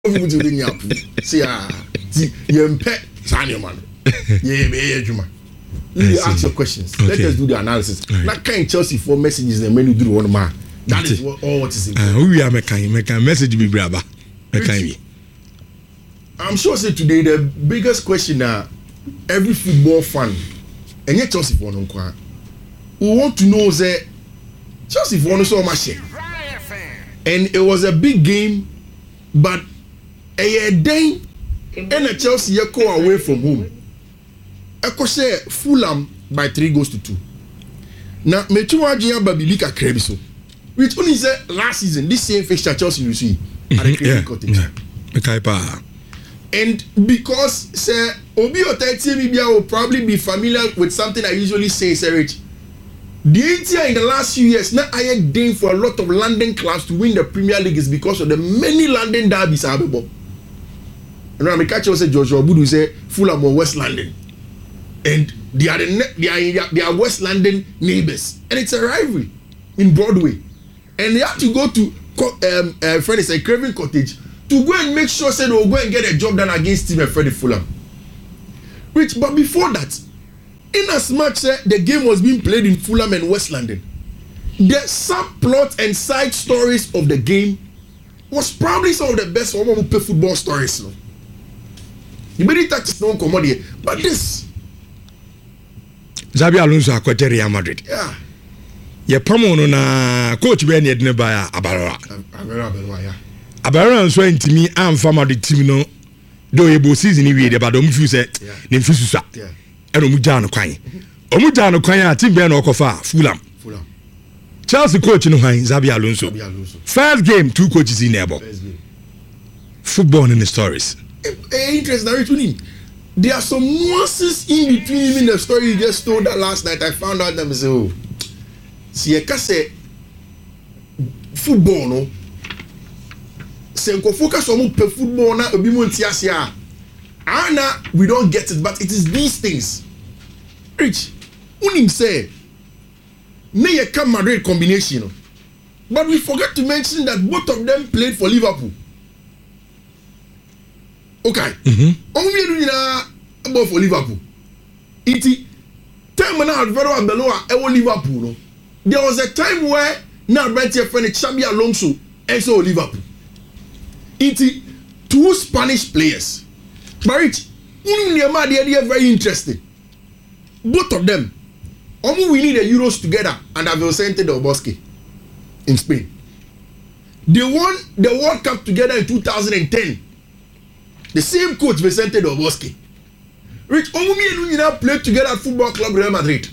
People doing yapu. See you pet Sanya man. Yeah, Juma. You ask your questions. Okay. Let us do the analysis. Right. That kind of Chelsea for messages and when you do one man. That is what is important. Who we are making message be braba. I'm sure say today the biggest question that every football fan and yet Chelsea for no kwa. We want to know that Chelsea for no so much. And it was a big game, but a day and a Chelsea go away from home. I say Fulham by 3-2. Now, Metuagia Babilika Krebiso, which only said last season, this same fixture Chelsea you see at the Craven Cottage. And because say Obi Otaitibia will probably be familiar with something I usually say, Serich. The idea in the last few years, now I had gained for a lot of London clubs to win the Premier League is because of the many London derbies available. And now, I say Joshua Budu say Fulham or West London. And they are West London neighbors, and it's a rivalry in Broadway. And they have to go to friend is a Craven Cottage to go and make sure say they'll go and get a job done against Team Freddie Fulham. But before that, in as much the game was being played in Fulham and West London, the subplot and side stories of the game was probably some of the best football stories. No? You made it touch no commodity, but this. Xabi Alonso akwete Real Madrid. Yeah. Ye promo no na coach be ne de ba Abarora. Abarora yeah. Abarora nso ntimi amfa Madrid team no do ebo season ni wie de ba do mfu se ne mfu susa. Yeah. Eno mu ja no kwan. Omu ja no kwan a team be na okofa Fulham. Chelsea coach no han Xabi Alonso. First game 2 coaches in there. Football in the stories. Interesting. There are some nuances in between even the story you just told that last night. I found out that I say, oh, see, I can say football, no. Say, go focus on football na obi mo ntiasia. Ana, we don't get it, but it is these things. Rich, unim say, ne ye come Madrid combination, but we forget to mention that both of them played for Liverpool. Okay. Only do about for Liverpool. Iti time na advero below Liverpool. No? There was a time where now Brentford friend Xabi Alonso and so Liverpool. Iti 2 Spanish players. But they are very interesting. Both of them. We need the Euros together and have Vicente Del Bosque in Spain. They won the World Cup together in 2010. The same coach Vicente Del Bosque. Rich, Omumi played together at Football Club Real Madrid.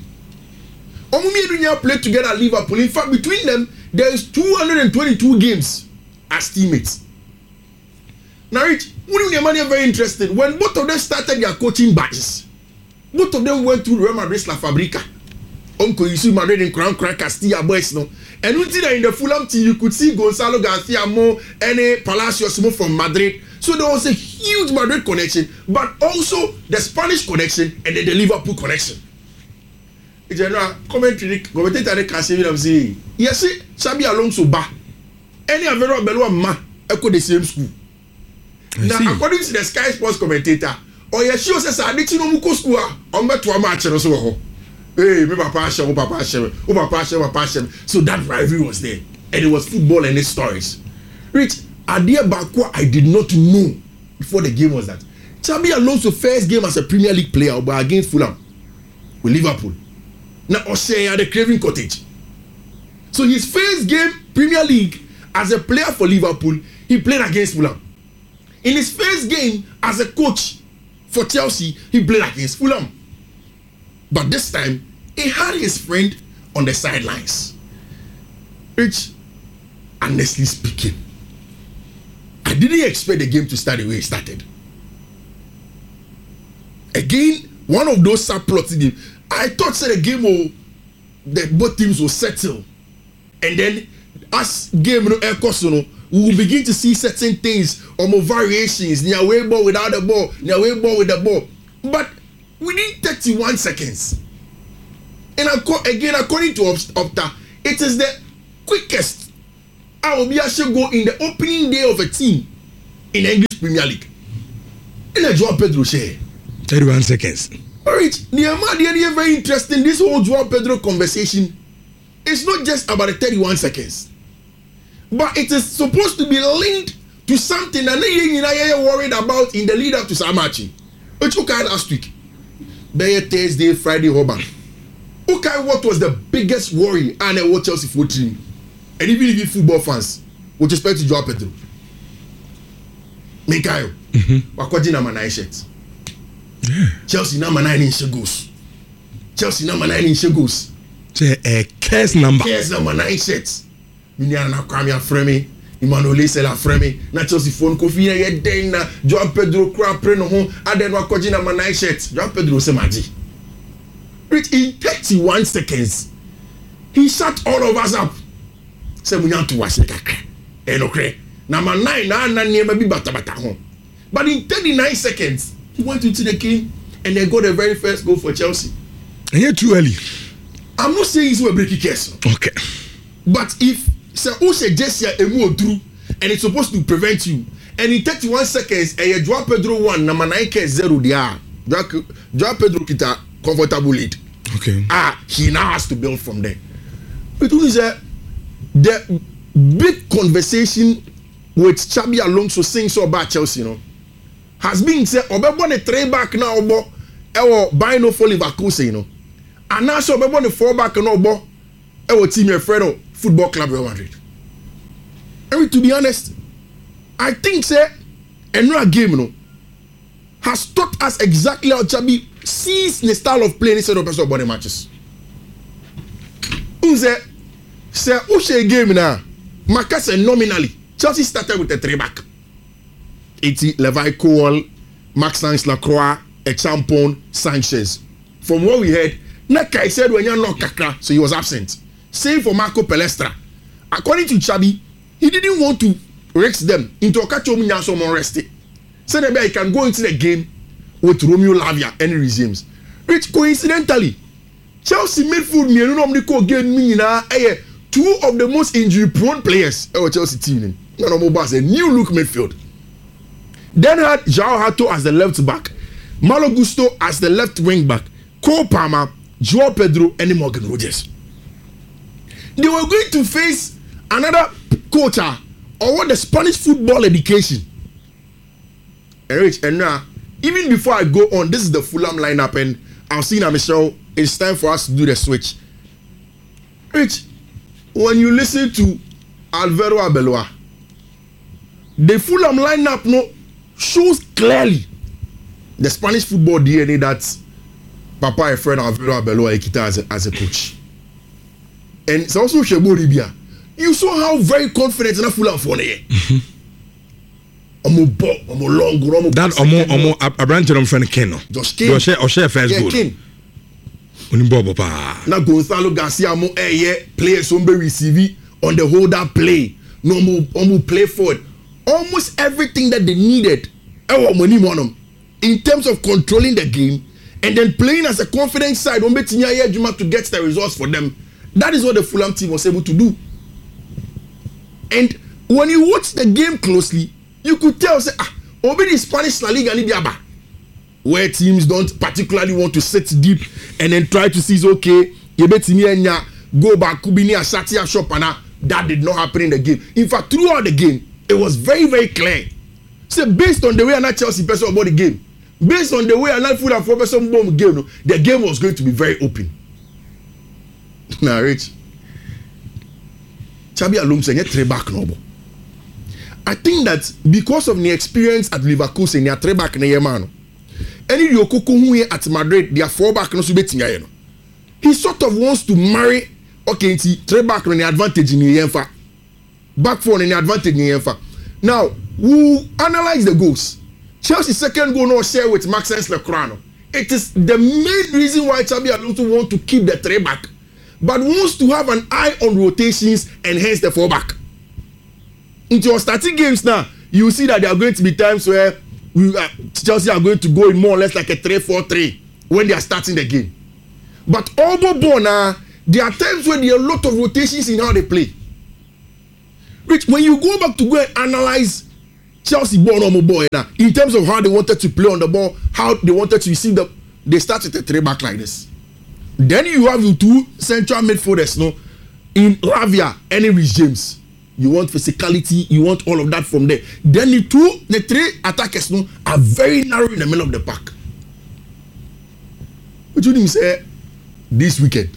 Omumi played together at Liverpool. In fact, between them, there is 222 games as teammates. Now, Rich, Omumi are very interesting. When both of them started their coaching batches, both of them went to Real Madrid La Fabrica. Uncle Yusuf Madrid and Crown Castilla boys, no. And in the Fulham team, you could see Gonzalo Garcia Mo and Palacios Mo from Madrid. So there was a huge Madrid connection, but also the Spanish connection and then the Liverpool connection. General commentator can say, yes, Xabi Alonso ba. Any Avero Belua ma echo the same school. Now, according to the Sky Sports commentator, or yes, she says, I didn't know Muko school. I'm not to a match and so. Hey, me papa Hashem, papa Hashem, papa Hashem, papa Hashem. So that rivalry was there, and it was football and its stories. Rich. Idea Bakwa I did not know before the game was that Xabi Alonso's first game as a Premier League player but against Fulham with Liverpool. Now Osei at the Craven Cottage. So his first game Premier League as a player for Liverpool, he played against Fulham. In his first game as a coach for Chelsea, he played against Fulham. But this time, he had his friend on the sidelines. Which, honestly speaking, I didn't expect the game to start the way it started. Again, one of those subplots. I thought the game that both teams will settle, and then as game we will begin to see certain things or more variations. Near way ball without the ball, near way ball with the ball. But within 31 seconds, and again according to Opta, it is the quickest. I will be actually go in the opening day of a team in the English Premier League. In a Joao Pedro share. 31 seconds. Alright, the very interesting. This whole Joao Pedro conversation is not just about the 31 seconds, but it is supposed to be linked to something that you are worried about in the lead up to Samachi. Which okay last week. There Thursday, Friday, Hoban. Okay, what was the biggest worry and what Chelsea for team? And even football fans with respect to Joao Pedro. Mikayo. Wakwadi number 9 shirt. Chelsea number 9 in Shagos. Chelsea number 9 in Shagos. A case number. Case number 9 shirts. Miniana Kwame Fremi. Emmanuel Sela Fremi. Na Chelsea phone Kofi ye den na Joao Pedro kra pre no ho. Aden wakwadi number 9 shirts. Joao Pedro se maji. In 31 seconds, he shut all of us up. Say we want to watch it. Enokre. Number 9 na niema bi bata ho. But in 39 seconds, he went into the game and they got the very first goal for Chelsea. And you're too early. I'm not saying it's a breaking case. Okay. But if Ose Jessia Emu Odru and it's supposed to prevent you, and in 31 seconds, and Joao Pedro 1, number 9 0 there. Joao Pedro kita comfortable lead. Okay. He now has to build from there. But the big conversation with Xabi Alonso saying so about Chelsea, has been said, Obebo the 3 back now, Obo, buy no for Leverkusen, and now so Obebo the 4 back now, Obo, team your friend Football Club Real Madrid. And to be honest, I think say another game, has taught us exactly how Xabi sees the style of play instead of personal body matches. Say Ushe game now, Marcus nominally, Chelsea started with a 3 back. Levi Cole, Maxence Lacroix, Echampon, Sanchez. From what we heard, Nakai said when you're not Kakra, so he was absent. Same for Marco Palestra. According to Xabi, he didn't want to risk them into a Okachomi someone rested. Said that he can go into the game with Romeo Lavia and resumes. Which coincidentally, Chelsea midfield me 2 of the most injury prone players in Chelsea team. A new look midfield. Then had Joao Hato as the left back, Malo Gusto as the left wing back, Cole Palmer, Joao Pedro, and Morgan Rogers. They were going to face another coach or what the Spanish football education. And now, even before I go on, this is the Fulham lineup, and I'll see now, Michelle. It's time for us to do the switch. Rich, when you listen to Alvaro Arbeloa, the Fulham lineup shows clearly the Spanish football DNA that Papa and friend Alvaro Arbeloa Ekita as a coach. And it's also Shebo Ribia. You saw how very confident in Fulham for here. That Abrante friend Ken. Just Ken. Or share first goal. Now Gonzalo Garcia players on receive on the holder play. No more play forward. Almost everything that they needed in terms of controlling the game and then playing as a confident side to get the results for them. That is what the Fulham team was able to do. And when you watch the game closely, you could tell the Spanish La Liga where teams don't particularly want to sit deep and then try to see okay, go back, shop, and that did not happen in the game. In fact, throughout the game, it was very, very clear. So based on the way another Chelsea person about the game, based on the way another Fulham person bomb game, the game was going to be very open. Now, Rich, Xabi Alonso and 3 back noble. I think that because of the experience at Leverkusen, they are 3 back na yemano. Any Yokoko who at Madrid, they are 4 back no subeti. He sort of wants to marry 3 back on the advantage in the back 4 in the advantage in the Now, we'll analyze the goals. Chelsea's second goal no share with Maxence Lacroix. It is the main reason why Xabi Alonso want to keep the 3 back, but wants to have an eye on rotations and hence the 4 back. Into your starting games now, you see that there are going to be times where Chelsea are going to go in more or less like a 3-4-3 when they are starting the game. But now, there are times when there are a lot of rotations in how they play. Rich, when you go back to go and analyze Chelsea ball no more ball now. In terms of how they wanted to play on the ball, how they wanted to receive the, they start with a 3-back like this. Then you have your 2 central midfielders, no, in Lavia and Reece James. You want physicality, you want all of that from there. Then the 3 attackers, no, are very narrow in the middle of the pack. What do you say this weekend?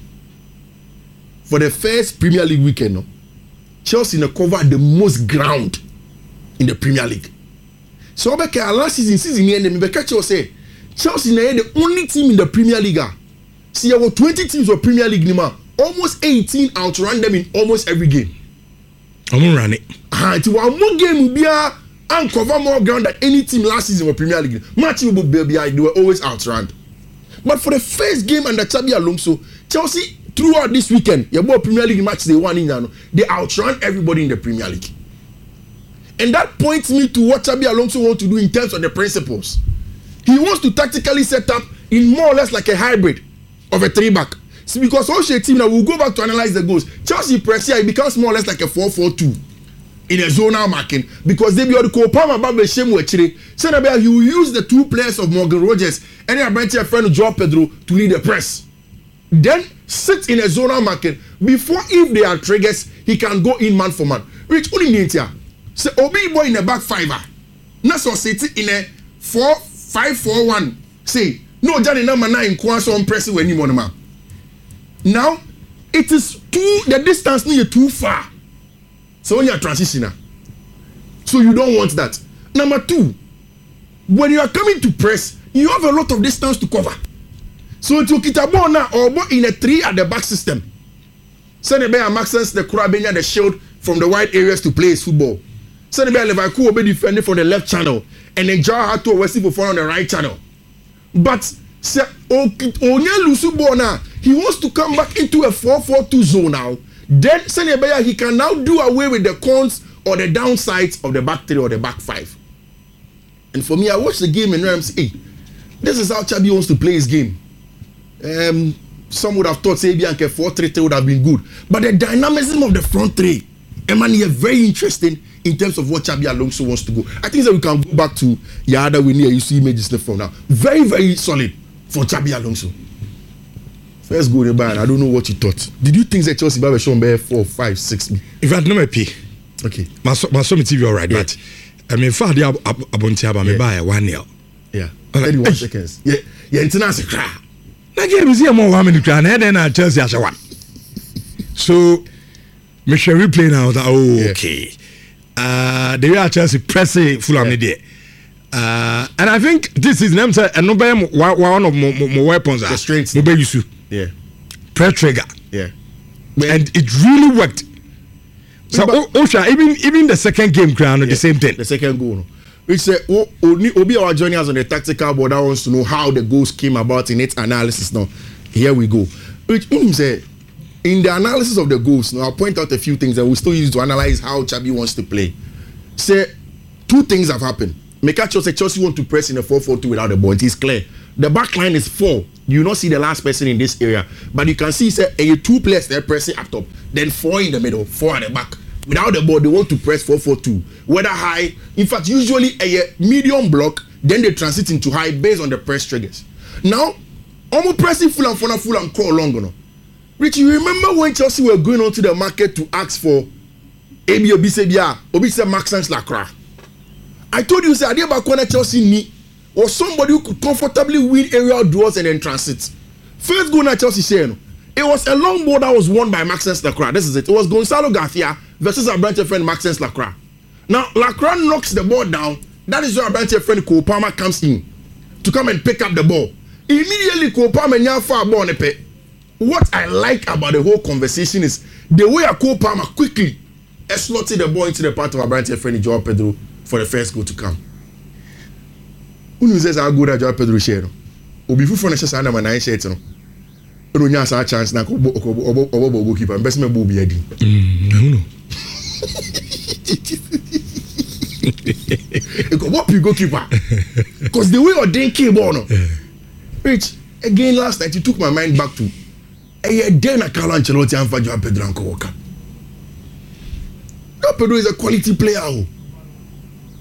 For the first Premier League weekend, no, Chelsea covered the most ground in the Premier League. So last season Chelsea the only team in the Premier League. See, there were 20 teams of Premier League nima. Almost 18 outran them in almost every game. I'm run it. It's one more game will be and cover more ground than any team last season of Premier League. Match will be they were always outrun. But for the first game under Xabi Alonso, Chelsea throughout this weekend, your Premier League match they won in, they outran everybody in the Premier League. And that points me to what Xabi Alonso wants to do in terms of the principles. He wants to tactically set up in more or less like a hybrid of a 3-back. See, because also a team that will go back to analyze the goals. Chelsea press here, it becomes more or less like a 4-4-2 in a zonal marking because they be able to call Palmer Babe Shemu Echire. So he will use the 2 players of Morgan Rogers and a friend Joao Pedro to lead the press. Then sit in a zonal marking before, if there are triggers, he can go in man for man. Rich, only means here. So Obi boy in a back 5er. Naso City in a 4-5-4-1. Say no Johnny number 9 Kwanso on pressing when you want man. Now it is the distance near too far. So when you are transitioner. So you don't want that. Number 2, when you are coming to press, you have a lot of distance to cover. So to Kitabo now or in a 3 at the back system. Send a bear Maxence the Kurabenya the shield from the wide areas to play his football. Send a bear Levaku will be defending from the left channel and then Jar had to Wesley for on the right channel. But Onya Lusubo now, he wants to come back into a 4-4-2 zone now. Then send a bear he can now do away with the cons or the downsides of the back 3 or the back 5. And for me, I watched the game and I'm saying, hey, this is how Xabi wants to play his game. Some would have thought say Bianca 4-3-3 would have been good, but the dynamism of the front 3, Emmanuel, very interesting in terms of what Xabi Alonso wants to go. I think that we can go back to Yada Winnie. You see images from now. Very, very solid for Xabi Alonso. First goal, I don't know what you thought. Did you think that Chelsea by shown by 4, 5, 6? If I had no pay, okay. My son TV all right, yeah. But I mean, for the Abontiaba, me buy 1-0. Yeah, 31 seconds. Yeah, international cry. Na game is here more 1 minute and then Chelsea as one. So me share replay now. Okay. The way Chelsea press Fulham there. And I think this is them say one of my weapons the strengths. Yeah. Press trigger. Yeah. And it really worked. So Osha, even the second game crown the same thing. The second goal. No. Which say Obi our joining us on the tactical board that wants to know how the goals came about in its analysis. Now, here we go. Which say in the analysis of the goals, now I'll point out a few things that we'll still use to analyze how Xabi wants to play. Say 2 things have happened. Mekacho say Chelsea want to press in a 4-4-2 without the ball. It is clear. The back line is 4. You not see the last person in this area, but you can see say 2 players there pressing up top, then 4 in the middle, 4 at the back. Without the ball, they want to press 4-4-2. Whether high, in fact, usually a medium block, then they transit into high based on the press triggers. Now, almost pressing Fulham call long. Rich, you remember when Chelsea were going onto the market to ask for Obisa Maxence Lacroix? I told you, say, Adiaba Kwana Chelsea need was somebody who could comfortably win aerial duels and then transit. First goal na Chelsea share. It was a long ball that was won by Maxence Lacroix. This is it. It was Gonzalo Garcia versus our branch friend Maxence Lacroix. Now, Lacroix knocks the ball down. That is where our branch friend Cole Palmer comes in to come and pick up the ball. Immediately, Cole Palmer far ball. What I like about the whole conversation is the way Cole Palmer quickly slotted the ball into the part of our branch friend Joao Pedro for the first goal to come. Who says how good Joao Pedro share? Obi fu for share number 9 shirt no. No nya sa chance na obo goalkeeper best me bo bi adi. No. What you goalkeeper? Because the way Odin came on. Rich, again last night you took my mind back to then Carlo Ancelotti and Joao Pedro and Walker. Joao Pedro is a quality player.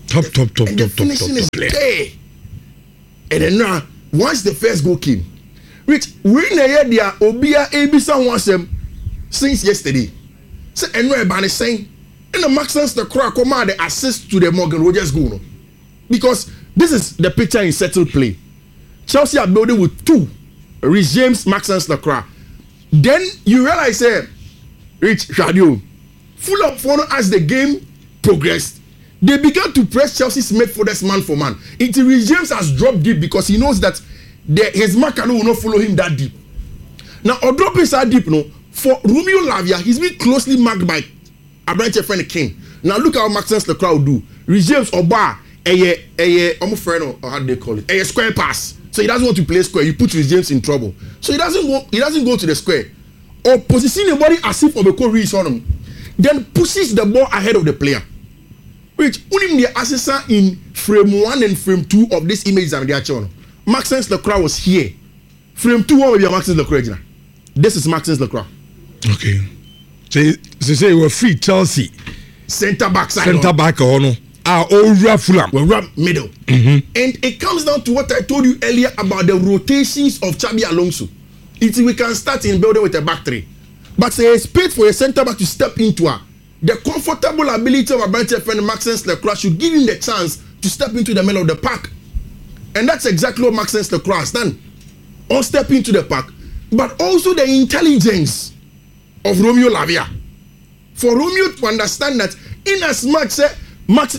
Top finishing is player. there. And then now, once the first goal came, Rich, we know there Obia Abisa wants him since yesterday. So and we're about saying, and the Maxence the crack command the assist to the Morgan Rogers goal. No? Because this is the picture in settled play. Chelsea are building with 2. Rich James, Maxence the crack. Then you realize, Rich Radio, full of fun as the game progressed. They began to press Chelsea's midfielders man for man. Until James has dropped deep because he knows that his marker will not follow him that deep. Now, although he's that deep, no, for Romeo Lavia, he's been closely marked by Abrante friend King. Now, look how Maxence the crowd do. James Oba, I'm friend, or how do they call it? A square pass. So he doesn't want to play square. You put James in trouble. So he doesn't go to the square. Or position the body as if Obeko reads on him. Then pushes the ball ahead of the player. Which only the assessor in frame 1 and frame 2 of this image that they are showing. Maxence Leclerc was here. Frame 2 will be Maxence Leclerc. This is Maxence Leclerc. Okay. So say we're free Chelsea. Centre back side. Centre back or no. Over Fulham. We're right middle. And it comes down to what I told you earlier about the rotations of Xabi Alonso. We can start in building with a back 3. But say a space for a centre back to step into her. The comfortable ability of a branch friend Maxence Leclerc should give him the chance to step into the middle of the park. And that's exactly what Maxence Leclerc has done. On step into the park, but also the intelligence of Romeo Lavia. For Romeo to understand that in as much Max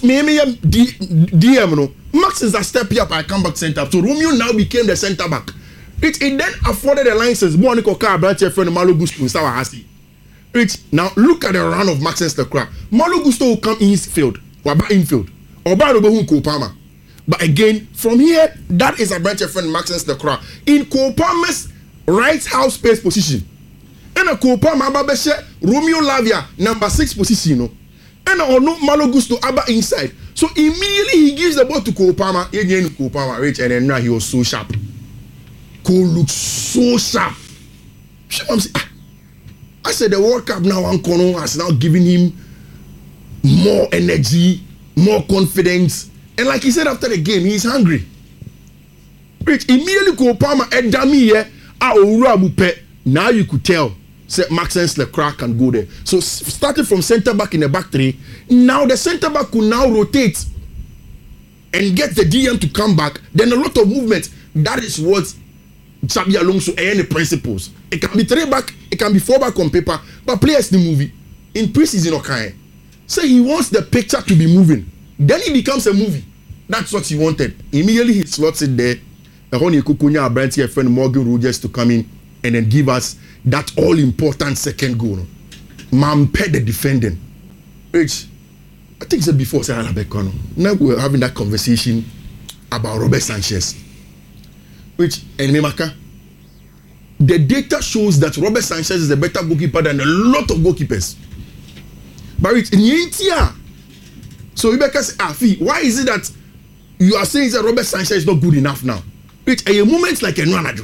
DM no, Max is a step up, I come back centre. So Romeo now became the centre back. It then afforded the license. Monica Car branch friend Malo Gusto Sawa Hasi. Now look at the run of Maxence Leclerc. Malo Gusto will come infield, or back infield, or by Kopama. But again, from here, that is a branch friend Maxence Leclerc in Kopama's right half space position. And a Kopama Babeshe Romeo Lavia number 6 position. No? And no Malo Gusto Abba inside. So immediately he gives the ball to Kopama. Again, Kopama Rich, and then now he was so sharp. Cole looks so sharp. I said the World Cup now, Ankono has now given him more energy, more confidence. And like he said after the game, he's hungry. Rich, immediately Kopama and Dami here, now you could tell, say Maxence Leclerc can go there. So starting from centre back in the back 3, now the centre back could now rotate and get the DM to come back. Then a lot of movement. That is what Xabi Alonso and the principles. It can be 3 back, it can be 4 back on paper, but players the movie in preseason okay. So he wants the picture to be moving. Then it becomes a movie. That's what he wanted. Immediately he slots it there. Ronnie Kukunya Abranti friend Morgan Rogers to come in and then give us that all important second goal. Mampe the defending. Which I think said before say now we're having that conversation about Robert Sanchez. Which Maka, the data shows that Robert Sanchez is a better goalkeeper than a lot of goalkeepers. But it's in India. So Rebecca says, why is it that you are saying that Robert Sanchez is not good enough now? Which a moment like a Nwanadu.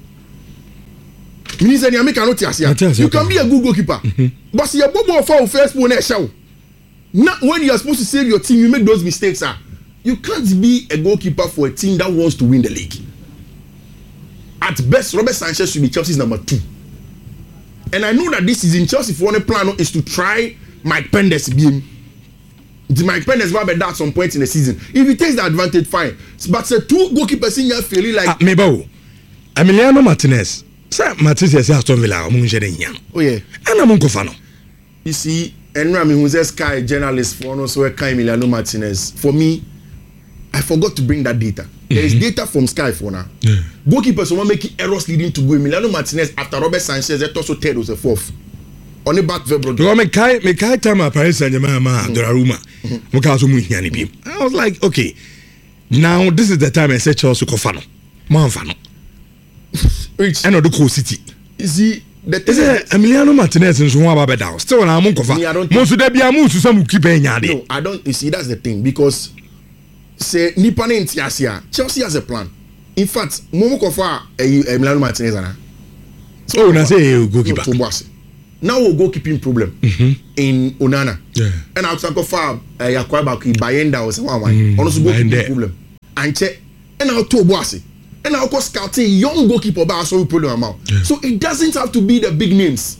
You can be a good goalkeeper. But you're bobo for first one show. Not when you are supposed to save your team, you make those mistakes. You can't be a goalkeeper for a team that wants to win the league. At best, Robert Sanchez should be Chelsea's number 2. And I know that this season, Chelsea for one plan is to try Mike Pendes beam. Mike Pendes will be that at some point in the season. If he takes the advantage, fine. But the 2 goalkeepers in here feeling like Mebo, Emiliano Martinez. Sir Martinez is Aston Villa. Oh yeah. And I'm Unkofano. You see, and I mean, who's a Sky journalist for also Emiliano Martinez. For me, I forgot to bring that data. There is data from Sky for now. Yeah. Goalkeepers were making errors leading to go. Emiliano Martinez after Robert Sanchez, that also 3rd was a 4th. On the back Vebro. Me kai time Paris Saint-Germain Donnarumma. I was like, okay, now this is the time I said Chelsea Kofano. Manfano. Rich. I know the cool city. You see, the thing is Emiliano Martinez and Zuma Babeda. Still na Monkofa. Most of them be amu to some keep No, I don't. You see, that's the thing because say Nipane Ntiasia, Chelsea has a plan. In fact, Momo Kofa Emiliano Martinez ana. So na say goalkeeper. now we'll goalkeeping problem in Onana. Yeah. And I'll talk about Yakwaba Bayenda or someone. Also goalkeeping problem. And check. And I'll talk Boise. And I'll go scouting young goalkeeper but also problem amount. Yeah. So it doesn't have to be the big names.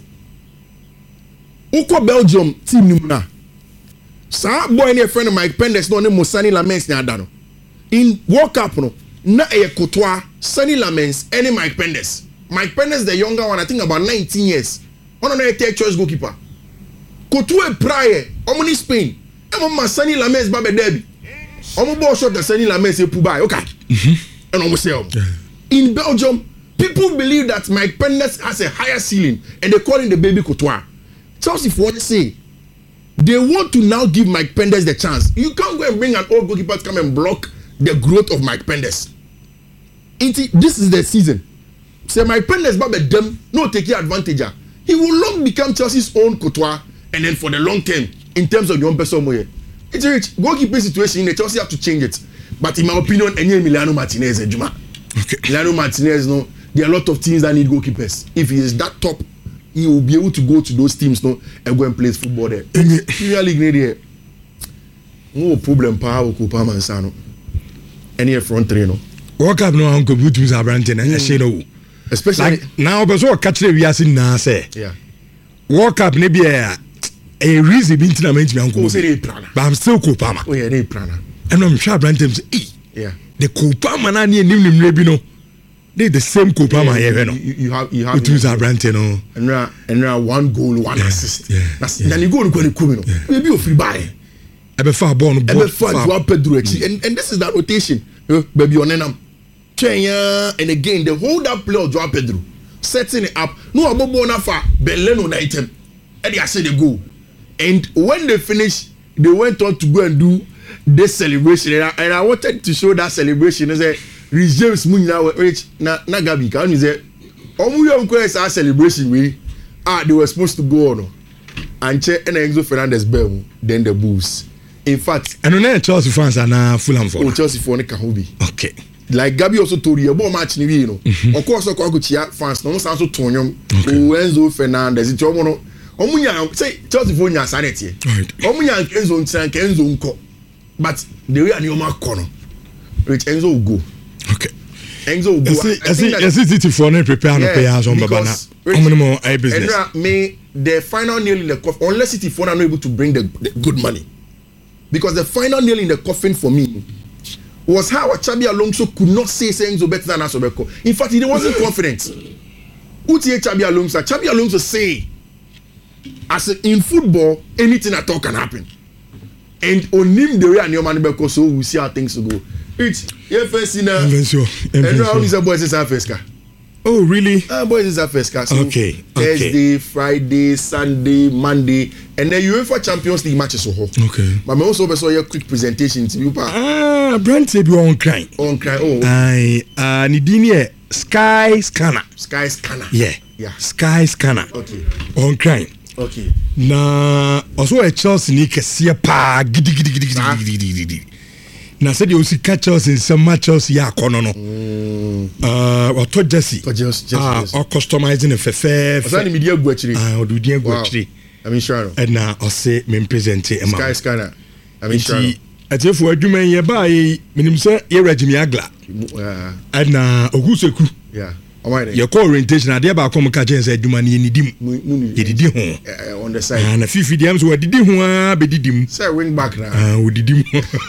Uko Belgium team Nimuna. Sa boy any friend of Mike Pendes no name Sani Lamens ni adano. In World Cup no na Courtois, Sani Lamens, any Mike Pendes. Mike Pendes the younger one, I think about 19 years. One of the third choice goalkeeper. Courtois prior, Omni Spain. Emo Sani Lamens babe derby. Omo ball shot the Sani Lamens e pubai. Okay. And almost say in Belgium, people believe that Mike Pendes has a higher ceiling and they call him the baby Courtois. Chelsea for what they say, they want to now give Mike Pendes the chance. You can't go and bring an old goalkeeper to come and block the growth of Mike Pendes. This is the season. Say Mike Pendes babe them no take advantage. He will long become Chelsea's own Courtois and then for the long term in terms of young person more. It's a rich goalkeeping situation in the Chelsea have to change it. But in my opinion, any Emiliano Martinez and Juma. Okay. Emiliano Martinez, no, there are a lot of teams that need goalkeepers. If he is that top, he will be able to go to those teams, no, and go and play football there. Premier League there. No problem, power Kupa Mansano. Any front three, no. World Cup no uncle Butus are Branton and Shado. Especially like now, but so catch the Yasin na say. Yeah. World Cup maybe a reason being to me uncle. But I'm still Kupama. Oh yeah, they prana. And I'm sure Branton say, yeah. The Kupama na ni nim rebino. They the same Kupama here no. You have Butus are Branton no. And now 1 goal, 1 assist. Yeah. Then you go to Kumino. Maybe you free buy. Ebe far born. And this is that rotation. Baby on them. And again, the whole that play of Joao Pedro setting it up. No, I'm not for Beleno item. And they say they go. And when they finish, they went on to go and do this celebration. And I wanted to show that celebration. I said, James Munina, which na Gabi, can you say, our celebration we they were supposed to go on. And check and Enzo Fernandez Bell, then the Bulls. In fact, and on Chelsea fans are now Fulham for Chelsea for Kahubi. Okay. Like Gabi also told you about match ni you know. Of course, I go cheer fans. No, so Tonyum, Enzo Fernandez. It's omo omunya say Chelsea for nya sanity. Right. Omunya Enzo nsan Enzo nko. But the way Anioma kono, which Enzo will go. Okay. Enzo will go. I see for no prepare no pay house on Babana. How many more business? May the final nail in the coffin unless City for not able to bring the good money. Because the final nail in the coffin for me was how Xabi Alonso could not say Enzo better than Asobeko. In fact, he wasn't confident. Utie Xabi Alonso say, as in football, anything at all can happen. And on him the way Anioma Beko, so we see how things will go. It's first in and now is a boys is our first car. Oh really? Boys is our first car. So okay. Thursday, Friday, Sunday, Monday, and then UEFA Champions League matches. Okay. But I also saw your quick presentation to you. Brand said you on crying. On crying. Oh. Nidini Sky Scanner. Sky Scanner. Yeah. Sky Scanner. Okay. On crying. Okay. Na also a Chelsea ni kesiya pa gidi. Na said you see catch us in some matches ya kono no. Or to Jesse. Or customizing a fefe. What's that media go actually? Or do dia go actually. I mean sure. And now I say me present e Sky Scanner. I mean sure. Ati for adwuma ye ba ye minim say ye Regime Agla. And na oguseku. Yeah. Your core orientation ade ba come ka chen say adwuma ne nidim. Ye didi ho. On the side. Na fifi dem so didi ho a be didim. Say wing back na. We didim.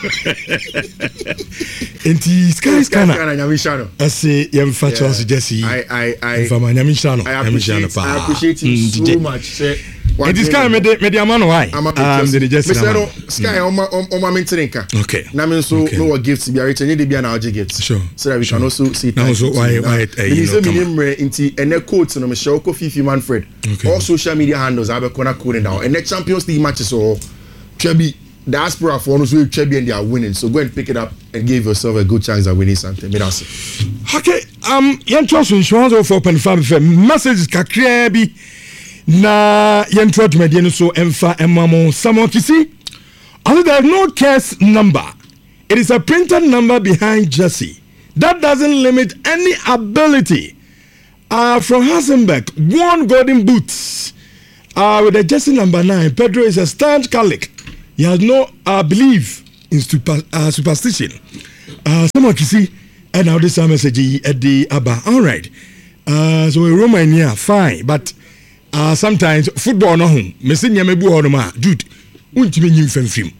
Enti Sky Scanner. I say yem fa Chelsea Jesse. I Fama Nyamishano. I appreciate you so much. Say it is kind of media man why? The Jesse. Sky on my mentorinka. Okay. Na me so no gifts be return dey be na gifts. Sure. So that we can also see now so why you know inti ene quotes no me show ko Fifi Manfred. All social media handles abekona coding down. And the Champions League matches so Trebi diaspora for us with Trebi and they are winning. So go and pick it up and give yourself a good chance at winning something. Okay. Yan trust insurance of open family messages kakra bi na yan trust media so emfa emamo someone kisi. Although there is no case number, it is a printed number behind Jesse. That doesn't limit any ability. From Hasenbeck, won golden boots With the jersey number 9, Pedro is a staunch Catholic. He has no belief in superstition. Someone can see, and now this message at the Abba. All right. So a Roman, yeah, fine. But sometimes football, no home. Messina may be on my dude. Won't you mean you film?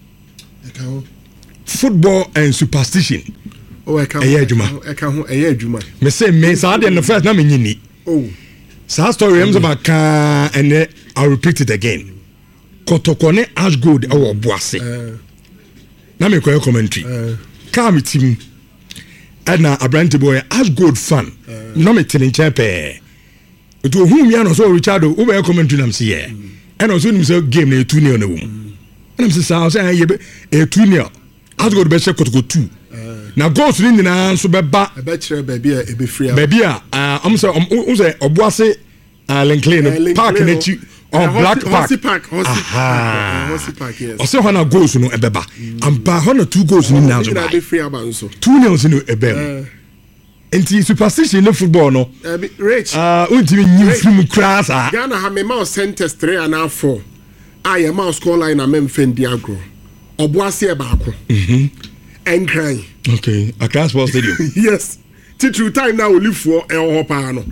Football and superstition. Oh, I can't. I can't. Me say, me, so I didn't the first name in Oh. So story I'm about and I'll repeat it again. Kotokone ash gold our boise. Na me koy commentary. Come team. And na Abrante boy ash gold fan. No me telling chepe. It will whom ya no so Richard over commentary am see here. And also him say game na 2-0 na wom. And I'm say ye 2-0. Ash gold be check kotoko 2. Na goals ni nyina so beba e be kire baby e be free baby am say oboase Linkley park na chi on Black Park Horsey Park yes o say hona goals no ebeba ampa hona 2 goals ni na so be free about so 2-0 no ebem enti superstition no football no rich untimi nyim film class Ghana ha me ma center 3 and 4 I ma score line na mem fendi agro oboase e ba ko and crying. Okay, Accra Sports Stadium. Yes. True time now live for El Hopano.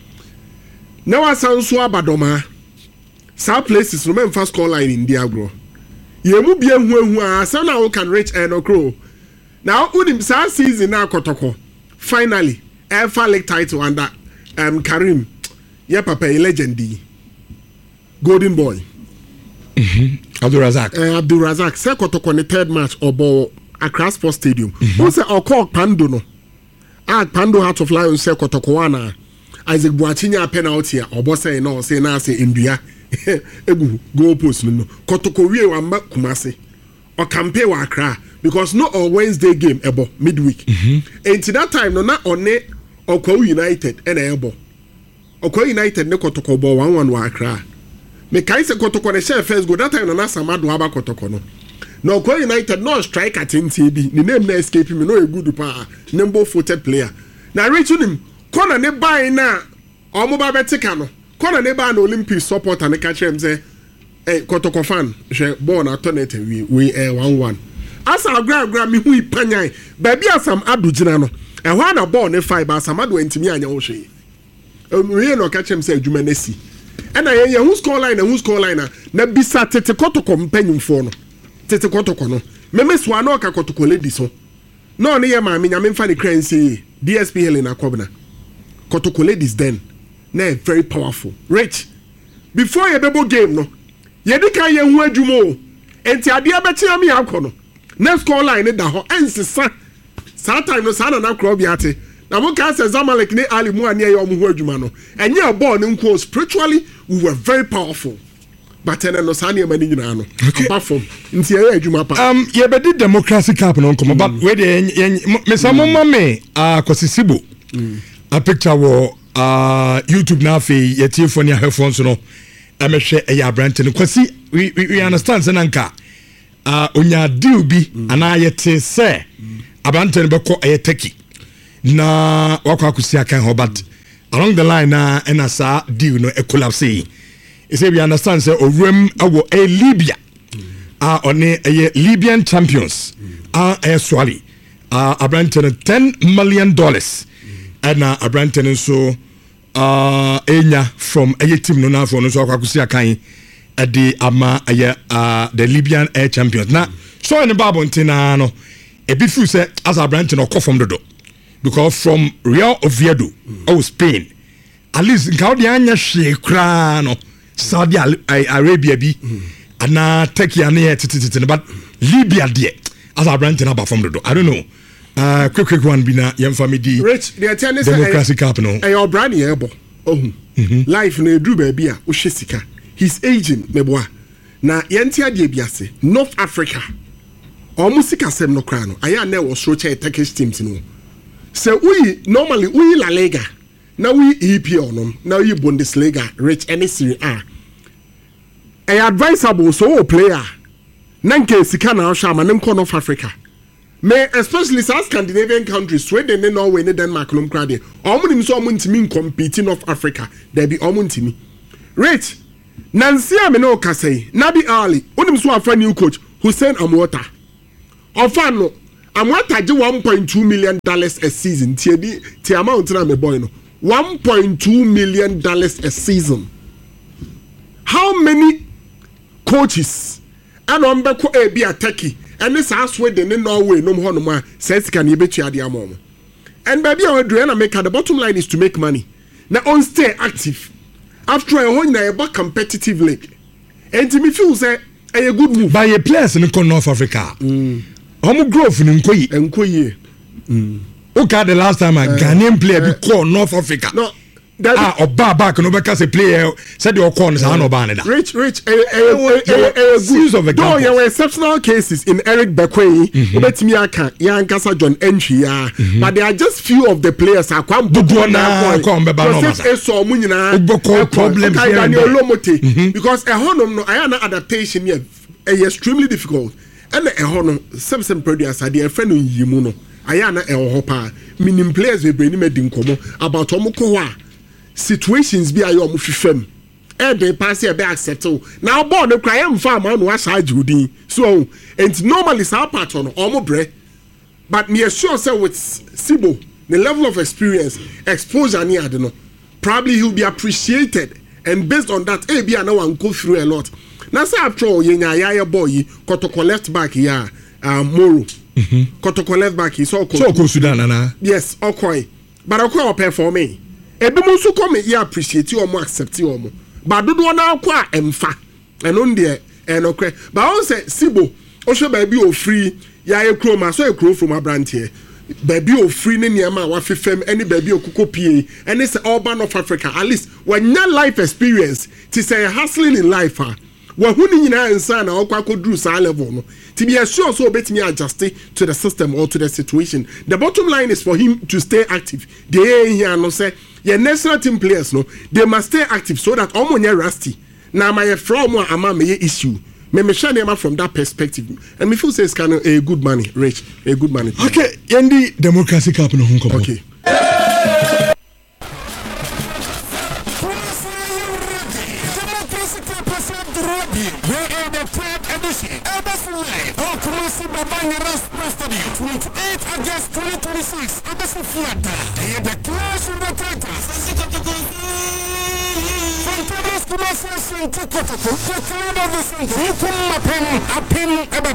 Now I sound so abadoma. Some places remember first call line in Diagro. You will be a who so now can reach and crow. Now Udim Sa season now Kotoko. Finally, Alpha League title under Karim. Yeah, Papa, a legend. Golden Boy. Abdul Razak. Say Kotoko the third match or ball. Accra Sports Stadium. Who say Oko Pando no? Pando Heart of Lion say Kotokoana. Isaac Boachinya penalty or boss say no say na say India. Egu goal post no. Kotoko wie wamba Kumasi. Or campaign wa Accra because no on Wednesday game ebo midweek. And to that time no na one Oko United and ebo. Oko United ne Kotoko ball 1-1 wa Accra. Me kai say Kotoko ne share first go that time no na Samadu aba Kotoko no. No, Go United no strike at NTB. The name na escape me no a good pa. Number 40 player. Now reaching him. Corner ne buy na. Omo ba betika no. Corner ne buy no Olympic support and catch him say, "Hey, Kotoko fan, she born alternate we 1-1." As I grab me hu ipanyan. Baby asam adu gina no. E ho na ball ne 5 asam adu ntimi anya wo hwe. We no catch him say adwuma na si. And na ye who score line na bisa tete Kotoko mpanyimfo no. Tete Kotoko no meme so na oka Kotoko ladies so no ne ye ma me nyame mfa ne kran say DSP Helena Kobna Kotoko ladies then na very powerful rich before ye bebo game no ye di kan ye hu adwumo enti ade abechi am ya akono next call line da ho ensesa sa time no sa na kro bi ate na mo ka say Zamalek ne Ali mu ane ye omo hu adwuma no enye ball ne nko spiritually we were very powerful. But then no sani mani nyina no apart from nti e adwuma pa ye be di democracy cup no come but we dey me samo mame akosisibo a picture wo YouTube na fe ye tiefo ne headphones no amehwe e ya brand no kwasi we understand say nanka onya deal bi ana ye te say abante no beko e Turkey na wakwa akusi akan ho but along the line na na sa deal no e collapse. You say we understand say Orem awo a Libya on a Libyan champions a swali Abranton $10 million and Abranton so enya from a team no na for no so kwakusi akan at the ama the Libyan air champions na so in the Bible ntina no e bi fu say as Abranton or from the door because from Real Oviedo Spain at least nka odi anya hwe kra no Saudi Arabia bi ana Turkey ana titititi but Libya there as a branch na from the door I don't know quick one bi na yem family rich the tennis democracy cup no your brand ebo life na edu ba bia o hwe sika his agent meboa na yenti ade bi ase North Africa omo sika sem no kra no aya na wo so che Turkish teams no so we normally we La Liga now we EPL no now you Bundesliga rich any Serie A advisable so player nanke sika na shama nem corner of Africa me especially South Scandinavian countries Sweden and Norway and Denmark no crowd omo nim so omo ntimi compete North Africa there be omo ntimi rich Nancy Amino Kasei, Nabi Ali, unim so afa new coach, Hussein Amwata. Ofano, Amwata do $1.2 million a season. Ti amount na me boy no. $1.2 million a season. How many coaches and on beko e be a techie and this house with the Norway no more no more says can you bet you at the amount. And baby I would make the bottom line is to make money. Now on stay active. After a whole na a competitive league. And to me feel say a good move. By a players in North Africa. Homo growth in Nkoye. Okay, the last time a Ghanaian player be called North Africa. No. Oba back no because a player said your corners are no banner. Rich series of examples. No, there were exceptional cases in Eric Bekwai, Betimiaka, Yankasa John Entry, but there are just few of the players are quite problem because a honor no I adaptation here extremely difficult. And a honor some produce idea friend in Yimuno. Ayana Hopa, meaning players we bring him about Omukowa. Situations be a yom fifem. They pass here be acceptable. Now born the cry am farm on was side Judy. So and normally our pattern or bre. But me sure say with Sibo, the level of experience, exposure near no. Probably he'll be appreciated. And based on that, be no one go through a lot. Now say after all, yaya boy, Kotoko left back here, Moro. Kotoko left back is all Sudan. Yes, okay. But I'll pay for me. Ebi mo so come here appreciate you or more accept you or more. But do na kwa emfa. And on there and okay. But I say Sibo, o show baby o free ya e kro ma so e kro from abrant here. Baby o free ne niam wa fefem any baby o kuko pie. And it's urban of Africa. At least when your life experience to say hustling in life wahuni nyina ensa na okwa kodru sa level no to be sure so betimi adjust to the system or to the situation. The bottom line is for him to stay active. They here no say your national team players no they must stay active so that omonya rusty. Now my from ama me issue. Me share them from that perspective. And me feel say it's kind of a good money, Rich, a good money. Okay, Yendi Democracy Cup no hunko. Okay. August 2026, Abasu Theater. The clash of the titans. From Thomas Commercial to Kotoko, the Club of the Center,